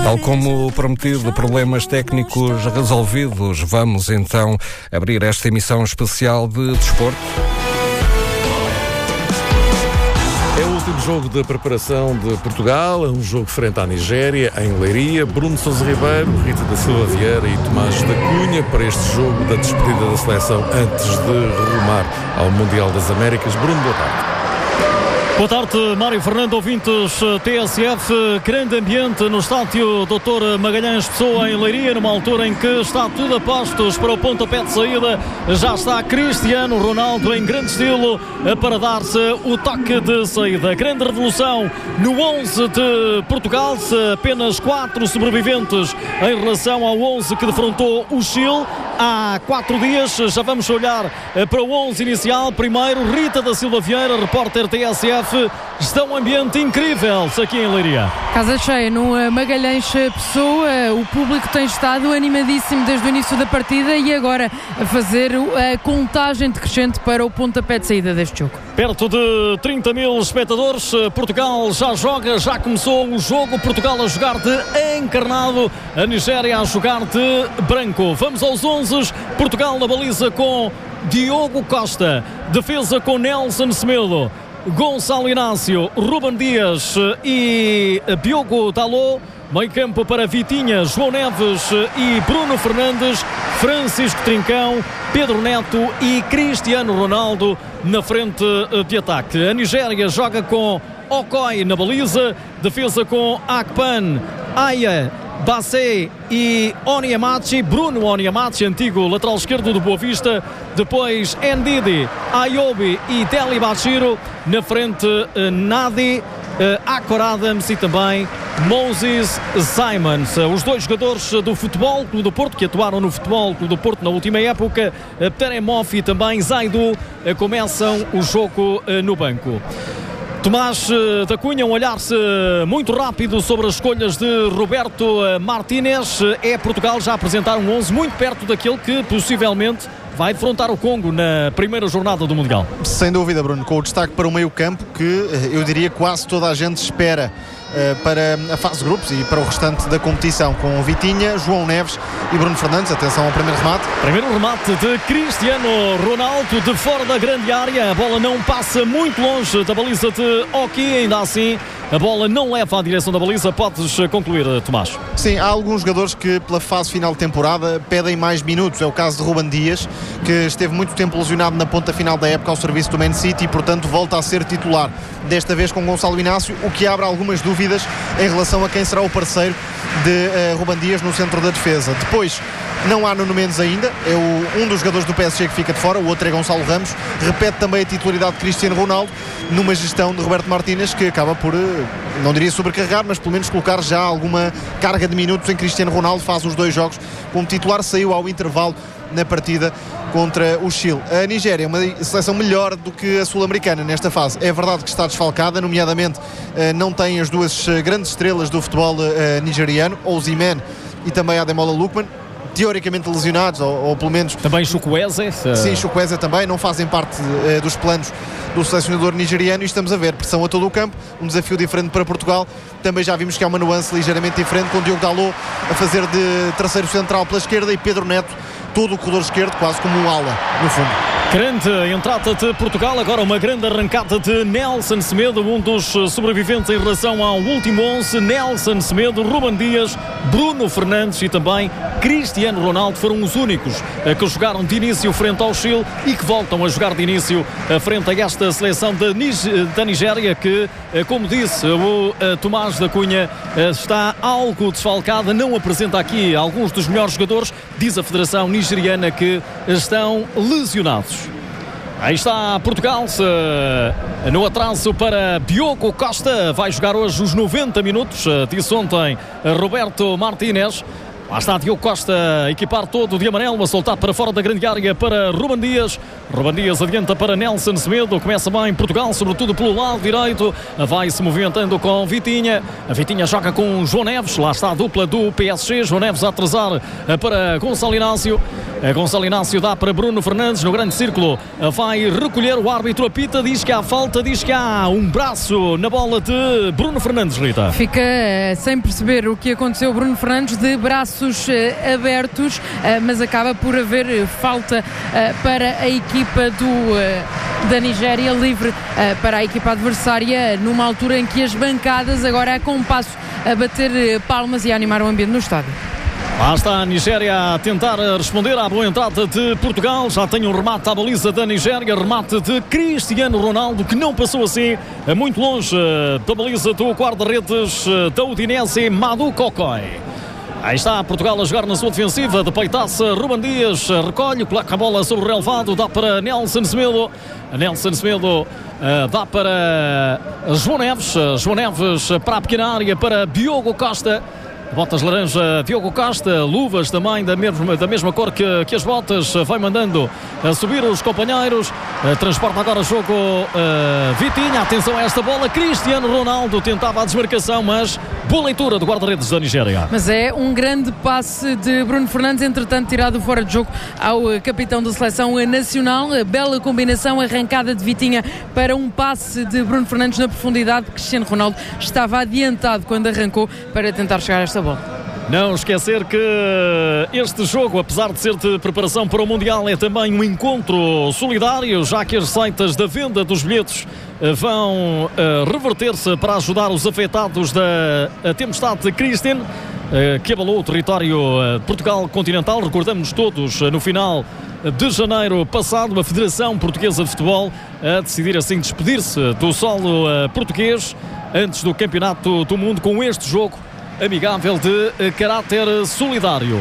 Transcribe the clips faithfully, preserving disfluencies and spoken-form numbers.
Tal como prometido, problemas técnicos resolvidos, vamos então abrir esta emissão especial de desporto. É o último jogo de preparação de Portugal, é um jogo frente à Nigéria, em Leiria. Bruno Sousa Ribeiro, Rita da Silva Vieira e Tomás da Cunha para este jogo da despedida da seleção antes de rumar ao Mundial das Américas. Bruno, boa tarde. Boa tarde, Mário Fernando, ouvintes T S F. Grande ambiente no estádio doutor Magalhães Pessoa, em Leiria, numa altura em que está tudo a postos para o pontapé de saída. Já está Cristiano Ronaldo em grande estilo para dar-se o toque de saída. Grande revolução no onze de Portugal, apenas quatro sobreviventes em relação ao onze que defrontou o Chile há quatro dias. Já vamos olhar para o onze inicial. Primeiro, Rita da Silva Vieira, repórter T S F. Está um ambiente incrível aqui em Leiria. Casa cheia no Magalhães Pessoa. O público tem estado animadíssimo desde o início da partida e agora a fazer a contagem decrescente para o pontapé de saída deste jogo. Perto de trinta mil espectadores. Portugal já joga, já começou o jogo. Portugal a jogar de encarnado, a Nigéria a jogar de branco. Vamos aos onze. Portugal na baliza com Diogo Costa, defesa com Nelson Semedo, Gonçalo Inácio, Ruben Dias e Diogo Dalot. Meio campo para Vitinha, João Neves e Bruno Fernandes, Francisco Trincão, Pedro Neto e Cristiano Ronaldo na frente de ataque. A Nigéria joga com Okoye na baliza, defesa com Akpan, Aya, Bassé e Onyemachi, Bruno Onyemachi, antigo lateral esquerdo do Boa Vista. Depois Ndidi, Ayobi e Deli Bachiro. Na frente Nadi, Akor Adams e também Moses Simons. Os dois jogadores do Futebol Clube do Porto que atuaram no Futebol Clube do Porto na última época, Teremov e também Zaidu, começam o jogo no banco. Tomás da Cunha, um olhar-se muito rápido sobre as escolhas de Roberto Martínez. É Portugal já a apresentar um onze muito perto daquele que possivelmente vai defrontar o Congo na primeira jornada do Mundial. Sem dúvida, Bruno, com o destaque para o meio-campo que eu diria quase toda a gente espera uh, para a fase de grupos e para o restante da competição, com Vitinha, João Neves e Bruno Fernandes. Atenção ao primeiro remate. Primeiro remate de Cristiano Ronaldo de fora da grande área. A bola não passa muito longe da baliza de Oki, ainda assim a bola não leva à direção da baliza. Podes concluir, Tomás? Sim, há alguns jogadores que pela fase final de temporada pedem mais minutos. É o caso de Ruben Dias, que esteve muito tempo lesionado na ponta final da época ao serviço do Man City e portanto volta a ser titular, desta vez com Gonçalo Inácio, o que abre algumas dúvidas em relação a quem será o parceiro de uh, Ruben Dias no centro da defesa. Depois não há Nuno Mendes ainda, é o, um dos jogadores do P S G que fica de fora, o outro é Gonçalo Ramos. Repete também a titularidade de Cristiano Ronaldo numa gestão de Roberto Martínez que acaba por, não diria sobrecarregar, mas pelo menos colocar já alguma carga de minutos em Cristiano Ronaldo. Faz os dois jogos como titular, saiu ao intervalo na partida contra o Chile. A Nigéria é uma seleção melhor do que a sul-americana nesta fase. É verdade que está desfalcada, nomeadamente não tem as duas grandes estrelas do futebol nigeriano, Osimhen e também Ademola Lookman, teoricamente lesionados, ou, ou pelo menos... Também Chukwueze. Sim, Chukwueze também, não fazem parte uh, dos planos do selecionador nigeriano, e estamos a ver pressão a todo o campo, um desafio diferente para Portugal. Também já vimos que há uma nuance ligeiramente diferente, com Diogo Dalot a fazer de terceiro central pela esquerda e Pedro Neto todo o corredor esquerdo, quase como um ala, no fundo. Grande entrada de Portugal, agora uma grande arrancada de Nelson Semedo, um dos sobreviventes em relação ao último onze. Nelson Semedo, Ruben Dias, Bruno Fernandes e também Cristiano Ronaldo foram os únicos que jogaram de início frente ao Chile e que voltam a jogar de início frente a esta seleção da, da Nigéria, que, como disse o Tomás da Cunha, está algo desfalcada, não apresenta aqui alguns dos melhores jogadores, diz a Federação Nigeriana que estão lesionados. Aí está Portugal no atraso para Diogo Costa, vai jogar hoje os noventa minutos, disse ontem Roberto Martínez. Lá está Diogo Costa a equipar todo de amarelo, a soltar para fora da grande área para Ruben Dias. Ruben Dias adianta para Nelson Semedo. Começa bem Portugal, sobretudo pelo lado direito. Vai se movimentando com Vitinha. A Vitinha joga com João Neves. Lá está a dupla do P S G. João Neves a atrasar para Gonçalo Inácio. Gonçalo Inácio dá para Bruno Fernandes no grande círculo. Vai recolher o árbitro, apita, diz que há falta, diz que há um braço na bola de Bruno Fernandes, Rita. Fica sem perceber o que aconteceu. Bruno Fernandes de braços abertos, mas acaba por haver falta para a equipa do, da Nigéria, livre para a equipa adversária, numa altura em que as bancadas agora com um passo a bater palmas e a animar o ambiente no estádio. Lá está a Nigéria a tentar responder à boa entrada de Portugal. Já tem um remate à baliza da Nigéria, remate de Cristiano Ronaldo, que não passou assim muito longe da baliza do guarda-redes da Udinese, Madu Kokoy. Aí está Portugal a jogar na sua defensiva, de peitaça, Ruben Dias recolhe, coloca a bola sobre o relevado, dá para Nelson Semedo. Nelson Semedo uh, dá para João Neves, João Neves para a pequena área, para Diogo Costa. Botas laranja, Diogo Costa, luvas também da mesma, da mesma cor que, que as botas, vai mandando a subir os companheiros, uh, transporta agora o jogo uh, Vitinha, atenção a esta bola, Cristiano Ronaldo tentava a desmarcação, mas boa leitura do guarda-redes da Nigéria. Mas é um grande passe de Bruno Fernandes, entretanto tirado fora de jogo ao capitão da seleção nacional, bela combinação, arrancada de Vitinha para um passe de Bruno Fernandes na profundidade. Cristiano Ronaldo estava adiantado quando arrancou para tentar chegar a esta bola. Não esquecer que este jogo, apesar de ser de preparação para o Mundial, é também um encontro solidário, já que as receitas da venda dos bilhetes vão uh, reverter-se para ajudar os afetados da tempestade Christian, uh, que abalou o território uh, Portugal continental. Recordamos todos, uh, no final de janeiro passado, a Federação Portuguesa de Futebol a decidir assim despedir-se do solo uh, português antes do Campeonato do Mundo, com este jogo amigável de caráter solidário.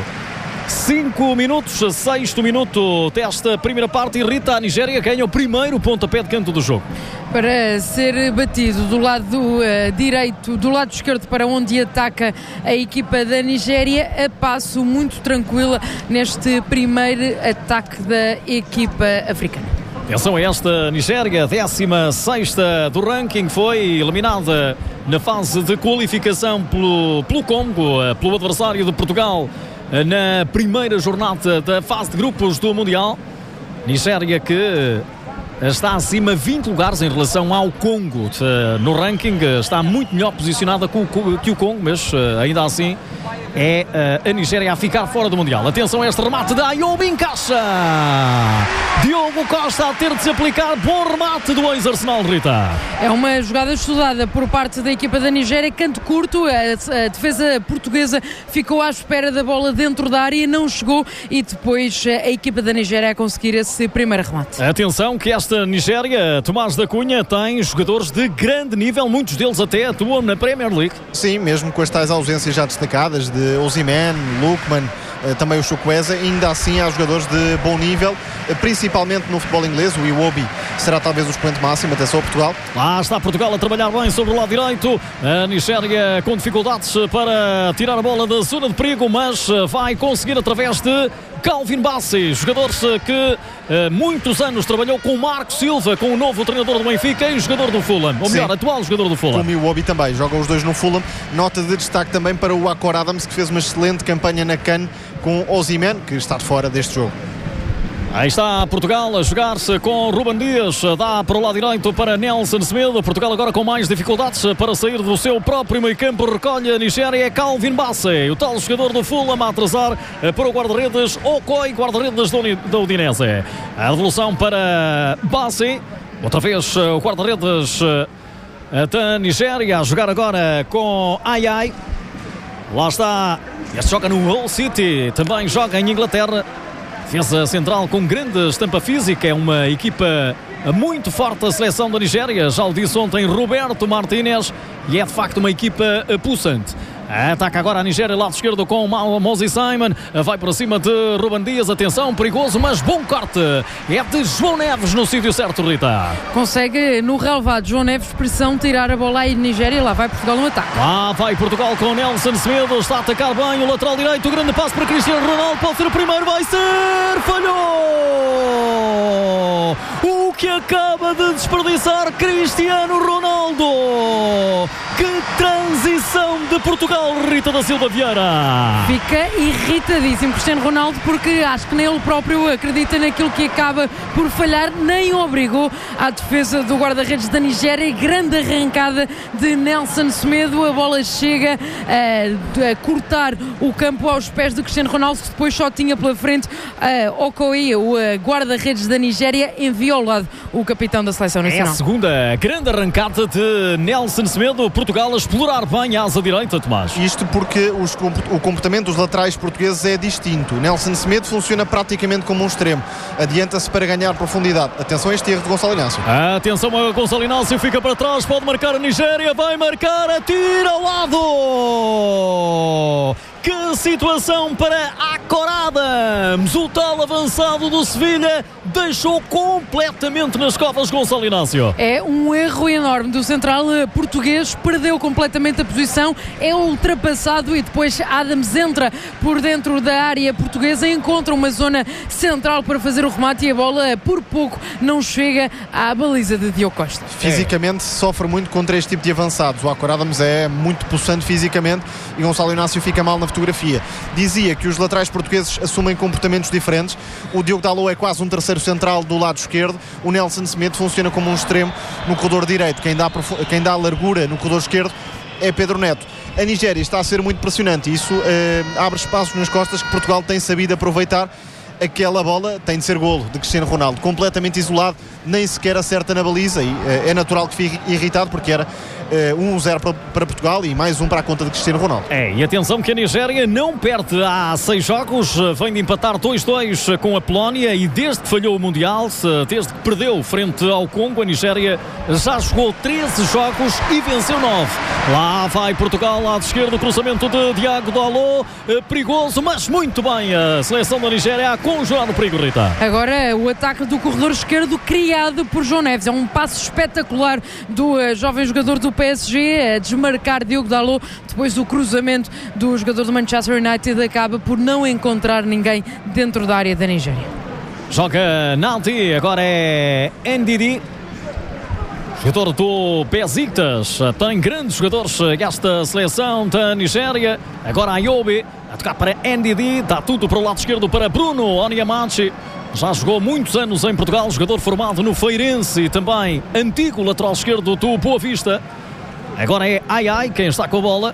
cinco minutos, sexto minuto desta primeira parte, e Rita, a Nigéria ganha o primeiro pontapé de canto do jogo. Para ser batido do lado uh, direito, do lado esquerdo, para onde ataca a equipa da Nigéria, a passo muito tranquila neste primeiro ataque da equipa africana. Atenção a esta Nigéria, décima sexta do ranking, foi eliminada na fase de qualificação pelo, pelo Congo, pelo adversário de Portugal, na primeira jornada da fase de grupos do Mundial. Nigéria que está acima vinte lugares em relação ao Congo no ranking, está muito melhor posicionada que o Congo, mas ainda assim é a Nigéria a ficar fora do Mundial. Atenção a este remate da Ayoub, encaixa! Diogo Costa a ter de se aplicar, bom remate do ex-Arsenal, Rita. É uma jogada estudada por parte da equipa da Nigéria, canto curto, a, a defesa portuguesa ficou à espera da bola dentro da área, não chegou, e depois a equipa da Nigéria a conseguir esse primeiro remate. Atenção que esta Nigéria, Tomás da Cunha, tem jogadores de grande nível, muitos deles até atuam na Premier League. Sim, mesmo com as tais ausências já destacadas de Osimhen, Lookman, também o Chukwueze, ainda assim há jogadores de bom nível, principalmente no futebol inglês. O Iwobi será talvez o expoente máximo, até só Portugal. Lá está Portugal a trabalhar bem sobre o lado direito, a Nigéria com dificuldades para tirar a bola da zona de perigo, mas vai conseguir através de Calvin Bassey, jogador que uh, muitos anos trabalhou com Marco Silva, com o novo treinador do Benfica e jogador do Fulham, ou melhor, Sim. atual jogador do Fulham. Como o Iwobi também, jogam os dois no Fulham. Nota de destaque também para o Akor Adams, que fez uma excelente campanha na CAN com Osimhen, que está de fora deste jogo. Aí está Portugal a jogar-se com Ruben Dias, dá para o lado direito para Nelson Semedo. Portugal agora com mais dificuldades para sair do seu próprio meio campo, recolhe a Nigéria, é Calvin Bassey, o tal jogador do Fulham, a atrasar para o guarda-redes Okoye, guarda-redes da Udinese. A devolução para Bassey, outra vez o guarda-redes da Nigéria a jogar agora com Ayai. Lá está, este joga no Hull City, também joga em Inglaterra. Defesa central com grande estampa física, é uma equipa muito forte a seleção da Nigéria, já o disse ontem Roberto Martínez, e é de facto uma equipa pulsante. Ataca agora a Nigéria, lado esquerdo com o Moses Simon. Vai para cima de Ruben Dias. Atenção, perigoso, mas bom corte. É de João Neves no sítio certo, Rita. Consegue no relvado João Neves, pressão, tirar a bola aí de Nigéria. Lá vai Portugal no ataque. Lá vai Portugal com Nelson Semedo. Está a atacar bem o lateral direito. O grande passo para Cristiano Ronaldo. Pode ser o primeiro, vai ser. Falhou! O que acaba de desperdiçar Cristiano Ronaldo. Que transição de Portugal, Rita da Silva Vieira. Fica irritadíssimo Cristiano Ronaldo, porque acho que nem ele próprio acredita naquilo que acaba por falhar, nem obrigou à defesa do guarda-redes da Nigéria. Grande arrancada de Nelson Semedo, a bola chega a, a cortar o campo aos pés de Cristiano Ronaldo, que depois só tinha pela frente uh, Okoye, o uh, guarda-redes da Nigéria, envia ao lado o capitão da seleção nacional. É a segunda grande arrancada de Nelson Semedo. Portugal a explorar bem a asa direita, Tomás. Isto porque os, o comportamento dos laterais portugueses é distinto. Nelson Semedo funciona praticamente como um extremo. Adianta-se para ganhar profundidade. Atenção a este erro de Gonçalo Inácio. Atenção a Gonçalo Inácio, fica para trás, pode marcar a Nigéria, vai marcar, atira ao lado. Que situação para Akorad Adams, o tal avançado do Sevilha, deixou completamente nas covas Gonçalo Inácio. É um erro enorme do central português, perdeu completamente a posição, é ultrapassado e depois Adams entra por dentro da área portuguesa, encontra uma zona central para fazer o remate e a bola por pouco não chega à baliza de Diogo Costa. Fisicamente é. sofre muito contra este tipo de avançados. O Akorad Adams é muito possante fisicamente e Gonçalo Inácio fica mal na fotografia. Dizia que os laterais portugueses assumem comportamentos diferentes. O Diogo Dalot é quase um terceiro central do lado esquerdo. O Nelson Semedo funciona como um extremo no corredor direito. Quem dá, quem dá largura no corredor esquerdo é Pedro Neto. A Nigéria está a ser muito pressionante e isso eh, abre espaços nas costas que Portugal tem sabido aproveitar. Aquela bola tem de ser golo de Cristiano Ronaldo, completamente isolado, nem sequer acerta na baliza e uh, é natural que fique irritado porque era uh, um a zero para, para Portugal e mais um para a conta de Cristiano Ronaldo. É, e atenção que a Nigéria não perde há seis jogos, vem de empatar dois a dois com a Polónia e desde que falhou o Mundial, desde que perdeu frente ao Congo, a Nigéria já jogou treze jogos e venceu nove. Lá vai Portugal, lado esquerdo, cruzamento de Diogo Dalot, perigoso, mas muito bem a seleção da Nigéria a conjurar o perigo, Rita. Agora o ataque do corredor esquerdo criado por João Neves, é um passo espetacular do uh, jovem jogador do P S G a desmarcar Diogo Dalot, depois o cruzamento do jogador do Manchester United acaba por não encontrar ninguém dentro da área da Nigéria. Joga Nalti, agora é N D D, jogador do Besiktas. Tem grandes jogadores esta seleção da Nigéria. Agora Ayobi a tocar para N D D, dá tudo para o lado esquerdo para Bruno Onyemaechi. Já jogou muitos anos em Portugal, jogador formado no Feirense e também antigo lateral esquerdo do Boa Vista. Agora é Ai Ai quem está com a bola.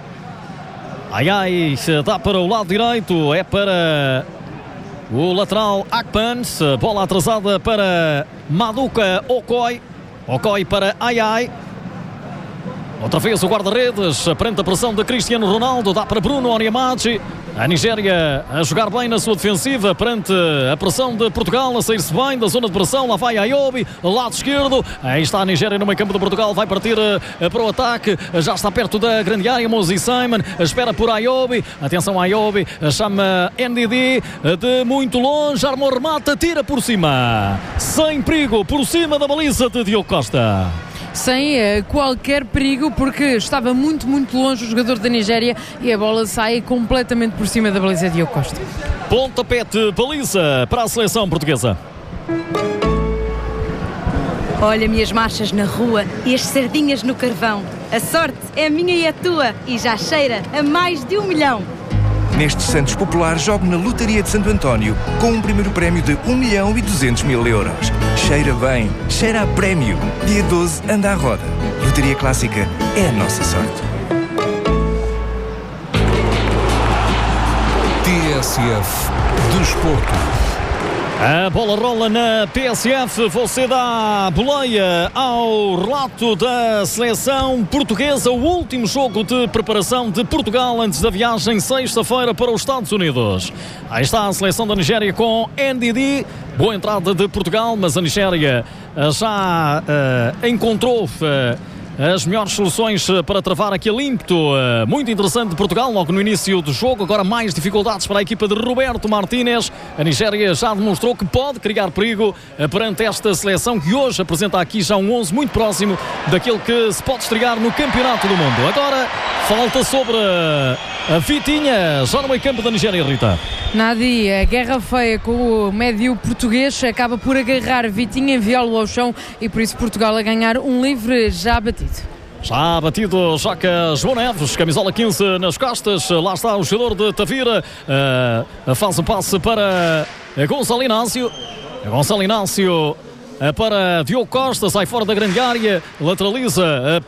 Ai Ai dá para o lado direito, é para o lateral Akpans. Bola atrasada para Maduka Okoye. Okoye para Ai Ai. Outra vez o guarda-redes, frente à pressão de Cristiano Ronaldo, dá para Bruno Onyemaechi. A Nigéria a jogar bem na sua defensiva perante a pressão de Portugal, a sair-se bem da zona de pressão. Lá vai Ayobi, lado esquerdo. Aí está a Nigéria no meio campo de Portugal, vai partir uh, para o ataque. Já está perto da grande área, Moses Simon espera por Ayobi. Atenção Ayobi, chama N D D de muito longe, arma o remate, tira por cima. Sem perigo, por cima da baliza de Diogo Costa. Sem uh, qualquer perigo, porque estava muito, muito longe o jogador da Nigéria e a bola sai completamente por cima da baliza de Diogo Costa. Pontapé de baliza para a seleção portuguesa. Olha-me as marchas na rua e as sardinhas no carvão. A sorte é minha e a tua e já cheira a mais de um milhão. Neste Santos Popular, jogo na Lotaria de Santo António com um primeiro prémio de um milhão e duzentos mil euros. Cheira bem, cheira a prémio. Dia doze, anda à roda. Lotaria Clássica é a nossa sorte. T S F Desporto. A bola rola na T S F, você dá boleia ao relato da seleção portuguesa, o último jogo de preparação de Portugal antes da viagem sexta-feira para os Estados Unidos. Aí está a seleção da Nigéria com N D D, boa entrada de Portugal, mas a Nigéria já uh, encontrou uh, as melhores soluções para travar aquele ímpeto muito interessante de Portugal logo no início do jogo. Agora mais dificuldades para a equipa de Roberto Martínez. A Nigéria já demonstrou que pode criar perigo perante esta seleção que hoje apresenta aqui já um onze muito próximo daquele que se pode estrear no Campeonato do Mundo. Agora falta sobre a Vitinha, já no meio campo da Nigéria, Rita. Nadi, a guerra feia com o médio português acaba por agarrar Vitinha, enviá-lo ao chão e por isso Portugal a ganhar um livre já batido. Já batido Joca João Neves, camisola quinze nas costas. Lá está o jogador de Tavira. Uh, faz um passe para Gonçalo Inácio. Gonçalo Inácio para Diogo Costa, sai fora da grande área, lateraliza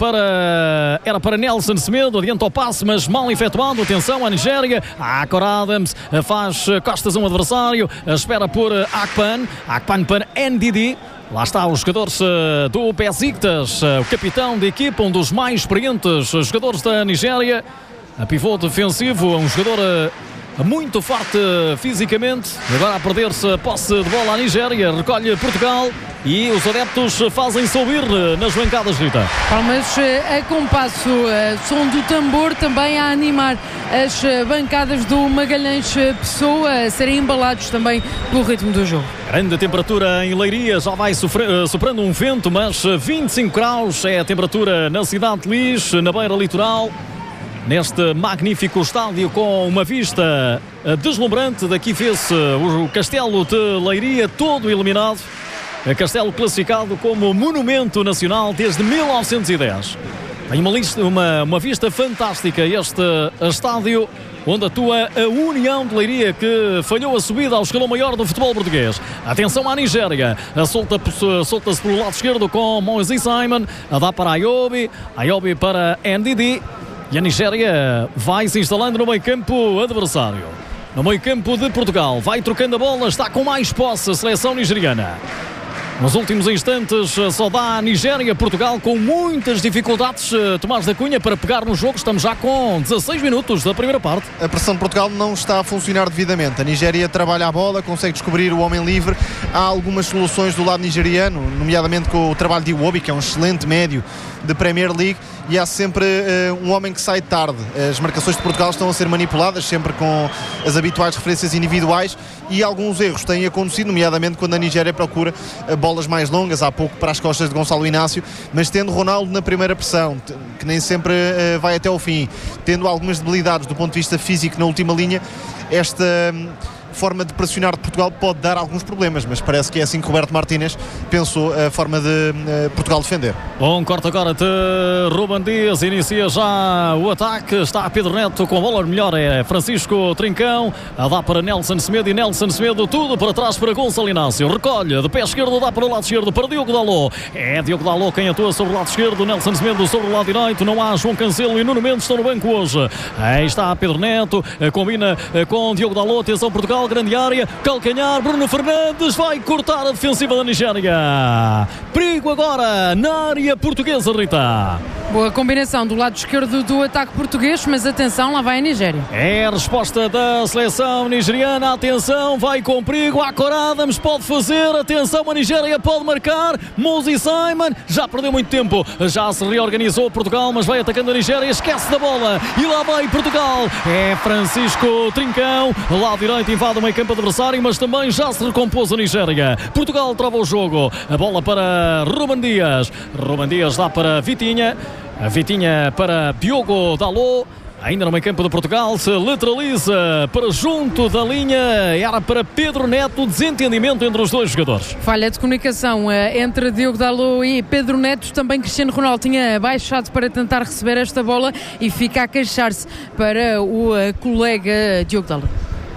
para... era para Nelson Semedo, adianta o passe, mas mal efetuado. Atenção à Nigéria. Akor Adams faz costas a um adversário, espera por Akpan. Akpan para N D D. Lá está os jogadores do Besiktas, o capitão de equipa, um dos mais experientes jogadores da Nigéria. A pivô defensivo, um jogador muito forte fisicamente. Agora a perder-se a posse de bola à Nigéria, recolhe Portugal e os adeptos fazem-se ouvir nas bancadas, Rita. Palmas a compasso, som do tambor também a animar as bancadas do Magalhães Pessoa a serem embalados também pelo ritmo do jogo. Grande temperatura em Leiria, já vai sofrer, superando um vento, mas vinte e cinco graus é a temperatura na cidade de Lis, na beira litoral. Neste magnífico estádio com uma vista deslumbrante. Daqui vê-se o Castelo de Leiria todo iluminado. Castelo classificado como Monumento Nacional desde mil novecentos e dez. Tem uma, lista, uma, uma vista fantástica este estádio onde atua a União de Leiria, que falhou a subida ao escalão maior do futebol português. Atenção à Nigéria, solta-se solta pelo lado esquerdo com Moses Simon, a dá para Ayobi, Ayobi para N D D. E a Nigéria vai se instalando no meio campo adversário. No meio campo de Portugal. Vai trocando a bola. Está com mais posse a seleção nigeriana. Nos últimos instantes só dá a Nigéria. Portugal com muitas dificuldades. Tomás da Cunha para pegar no jogo. Estamos já com dezasseis minutos da primeira parte. A pressão de Portugal não está a funcionar devidamente. A Nigéria trabalha a bola, consegue descobrir o homem livre. Há algumas soluções do lado nigeriano, nomeadamente com o trabalho de Iwobi, que é um excelente médio de Premier League, e há sempre uh, um homem que sai tarde. As marcações de Portugal estão a ser manipuladas, sempre com as habituais referências individuais, e alguns erros têm acontecido, nomeadamente quando a Nigéria procura uh, bolas mais longas, há pouco para as costas de Gonçalo Inácio, mas tendo Ronaldo na primeira pressão, que nem sempre uh, vai até ao fim, tendo algumas debilidades do ponto de vista físico na última linha, esta... Um, forma de pressionar de Portugal pode dar alguns problemas, mas parece que é assim que Roberto Martínez pensou a forma de uh, Portugal defender. Bom, corta agora de Ruben Dias, inicia já o ataque, está Pedro Neto com a bola, melhor é Francisco Trincão, a dá para Nelson Semedo, e Nelson Semedo tudo para trás para Gonçalo Inácio, recolhe de pé esquerdo, dá para o lado esquerdo para Diogo Dalot, é Diogo Dalot quem atua sobre o lado esquerdo, Nelson Semedo sobre o lado direito, não há João Cancelo e Nuno Mendes estão no banco hoje. Aí está Pedro Neto, combina com Diogo Dalot, atenção Portugal, grande área, calcanhar, Bruno Fernandes vai cortar a defensiva da Nigéria. Perigo agora na área portuguesa, Rita. Boa combinação do lado esquerdo do ataque português, mas atenção, lá vai a Nigéria. É a resposta da seleção nigeriana, atenção, vai com perigo, Akor Adams pode fazer, atenção, a Nigéria pode marcar, Moses Simon, já perdeu muito tempo, já se reorganizou Portugal, mas vai atacando a Nigéria, esquece da bola, e lá vai Portugal, é Francisco Trincão, lado direito invade o meio campo adversário, mas também já se recompôs a Nigéria. Portugal trava o jogo, a bola para Ruben Dias, Ruben Dias dá para Vitinha, a Vitinha para Diogo Dalot, ainda no meio campo de Portugal, se lateraliza para junto da linha, era para Pedro Neto, desentendimento entre os dois jogadores. Falha de comunicação entre Diogo Dalot e Pedro Neto, também Cristiano Ronaldo tinha baixado para tentar receber esta bola e fica a queixar-se para o colega Diogo Dalot.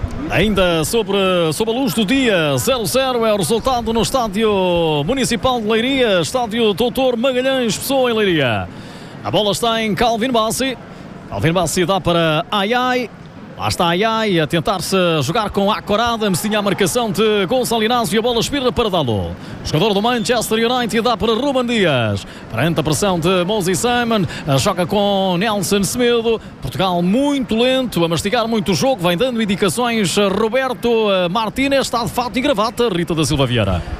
Ainda sobre, sobre a luz do dia, zero a zero é o resultado no Estádio Municipal de Leiria, Estádio doutor Magalhães Pessoa em Leiria. A bola está em Calvin Bassi. Calvin Bassi dá para Ayai. Lá está Ayai a tentar-se jogar com Akor Adams. Tinha a marcação de Gonçalo Inácio e a bola espirra para Dalot. O jogador do Manchester United dá para Ruben Dias. Perante a pressão de Moses Simon. Joga com Nelson Semedo. Portugal muito lento, a mastigar muito o jogo. Vem dando indicações Roberto Martínez. Está de fato e gravata, Rita da Silva Vieira.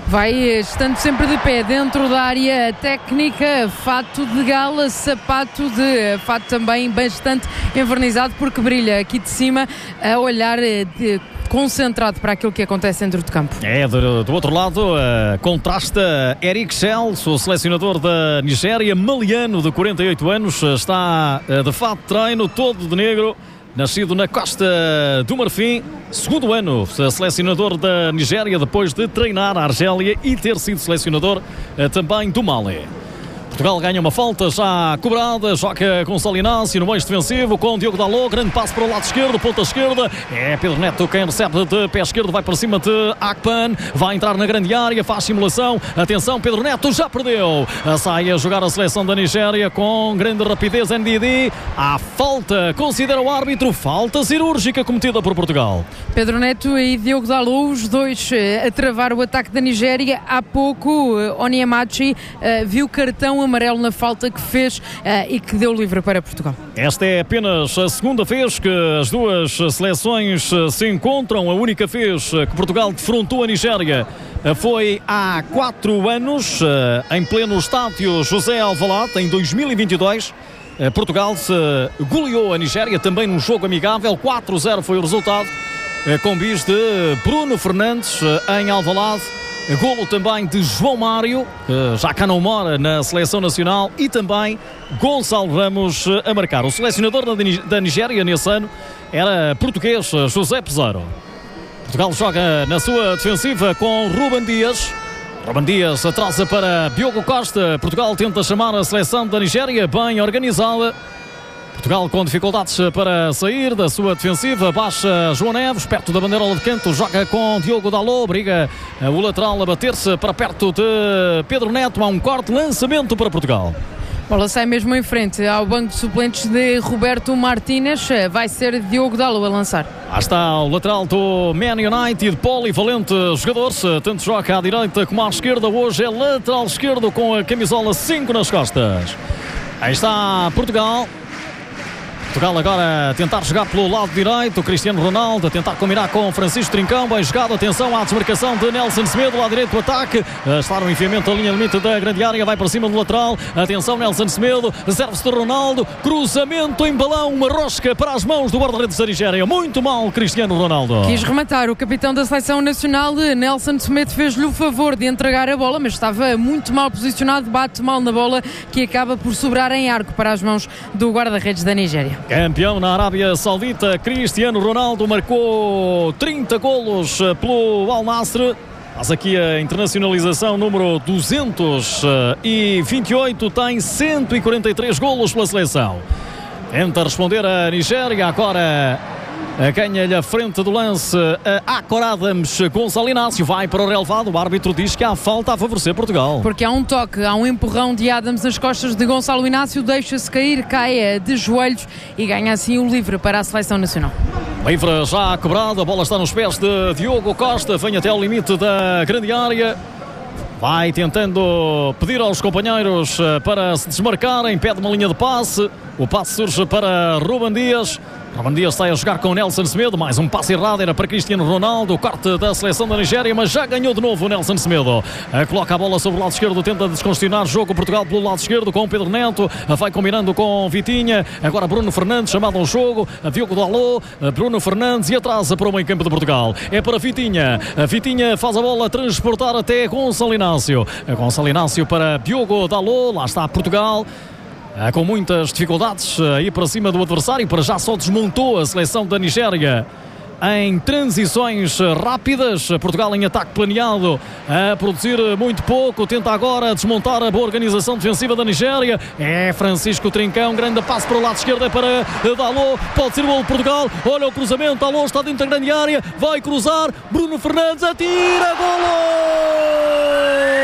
vai estando sempre de pé dentro da área técnica, fato de gala, sapato de fato também bastante envernizado, porque brilha aqui de cima a olhar de, concentrado para aquilo que acontece dentro do campo. É, do, do outro lado, uh, contrasta Eric Chels, o selecionador da Nigéria, maliano de quarenta e oito anos, está uh, de fato de treino, todo de negro, nascido na Costa do Marfim, segundo ano selecionador da Nigéria, depois de treinar a Argélia e ter sido selecionador uh, também do Mali. Portugal ganha uma falta já cobrada, joga com Salinácio no eixo defensivo, com Diogo Dalot, grande passo para o lado esquerdo, ponta esquerda, é Pedro Neto quem recebe de pé esquerdo, vai para cima de Akpan, vai entrar na grande área, faz simulação, atenção, Pedro Neto já perdeu, sai a jogar a seleção da Nigéria com grande rapidez, N D D, há falta, considera o árbitro, falta cirúrgica cometida por Portugal. Pedro Neto e Diogo Dalot, os dois a travar o ataque da Nigéria. Há pouco Onyemachi uh, viu cartão amarelo na falta que fez uh, e que deu livre para Portugal. Esta é apenas a segunda vez que as duas seleções se encontram. A única vez que Portugal defrontou a Nigéria foi há quatro anos, em pleno estádio José Alvalade, em dois mil e vinte e dois. Portugal se goleou a Nigéria também num jogo amigável, quatro a zero foi o resultado, com bis de Bruno Fernandes em Alvalade. Golo também de João Mário, que já cá não mora na seleção nacional, e também Gonçalo Ramos a marcar. O selecionador da Nigéria nesse ano era português, José Peseiro. Portugal joga na sua defensiva com Ruben Dias. Ruben Dias atrasa para Diogo Costa. Portugal tenta chamar a seleção da Nigéria bem organizada. Portugal com dificuldades para sair da sua defensiva, baixa João Neves, perto da bandeirola de canto, joga com Diogo Dalot, briga o lateral a bater-se para perto de Pedro Neto, há um corte, lançamento para Portugal. A bola sai mesmo em frente ao banco de suplentes de Roberto Martínez, vai ser Diogo Dalot a lançar. Lá está o lateral do Man United, polivalente jogador, tanto joga à direita como à esquerda, hoje é lateral esquerdo com a camisola cinco nas costas. Aí está Portugal. Portugal agora a tentar jogar pelo lado direito, Cristiano Ronaldo a tentar combinar com Francisco Trincão, bem jogado, atenção à desmarcação de Nelson Semedo, lá direito do ataque, está no enfiamento da linha limite da grande área, vai para cima do lateral, atenção Nelson Semedo, serve-se de Ronaldo, cruzamento em balão, uma rosca para as mãos do guarda-redes da Nigéria, muito mal Cristiano Ronaldo. Quis rematar, o capitão da seleção nacional, Nelson Semedo, fez-lhe o favor de entregar a bola, mas estava muito mal posicionado, bate mal na bola, que acaba por sobrar em arco para as mãos do guarda-redes da Nigéria. Campeão na Arábia Saudita, Cristiano Ronaldo marcou trinta golos pelo Al Nassr. Faz aqui a internacionalização número duzentos e vinte e oito, tem cento e quarenta e três golos pela seleção. Tenta responder a Nigéria, agora ganha-lhe a frente do lance a Akor Adams com Salinácio, vai para o relevado, o árbitro diz que há falta a favorecer Portugal. Porque há um toque, há um empurrão de Adams nas costas de Gonçalo Inácio, deixa-se cair, cai de joelhos e ganha assim o livre para a seleção nacional. Livre já cobrado, a bola está nos pés de Diogo Costa, vem até ao limite da grande área. Vai tentando pedir aos companheiros para se desmarcarem, pede uma linha de passe, o passe surge para Ruben Dias. Ruben Dias sai a jogar com Nelson Semedo, mais um passe errado, era para Cristiano Ronaldo, o corte da seleção da Nigéria, mas já ganhou de novo o Nelson Semedo. Coloca a bola sobre o lado esquerdo, tenta descongestionar o jogo Portugal pelo lado esquerdo com Pedro Neto, vai combinando com Vitinha, agora Bruno Fernandes chamado ao jogo, Diogo Dalot, Bruno Fernandes e atrasa para o meio campo de Portugal. É para Vitinha, Vitinha faz a bola transportar até Gonçalo Inácio, Gonçalo Inácio para Diogo Dalot, lá está Portugal. Com muitas dificuldades aí para cima do adversário, para já só desmontou a seleção da Nigéria em transições rápidas. Portugal em ataque planeado a produzir muito pouco, tenta agora desmontar a boa organização defensiva da Nigéria. É Francisco Trincão, grande passe para o lado esquerdo, é para Dalot, pode ser o gol de Portugal, olha o cruzamento, Dalot está dentro da grande área, vai cruzar, Bruno Fernandes atira, golo!